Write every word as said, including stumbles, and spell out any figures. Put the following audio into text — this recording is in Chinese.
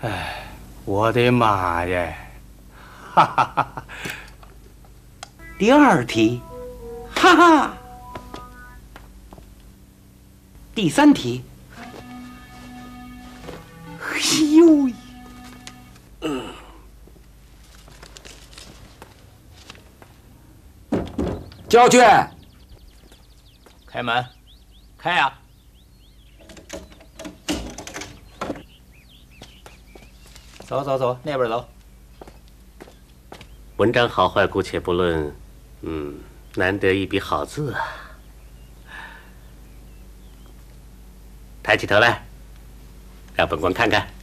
哎，我的妈呀！哈哈哈哈！第二题，哈哈。第三题，哎呦！嗯。 交卷。 开门，开呀！走走走，那边走。 文章好坏姑且不论，嗯，难得一笔好字啊！抬起头来，让本官看看。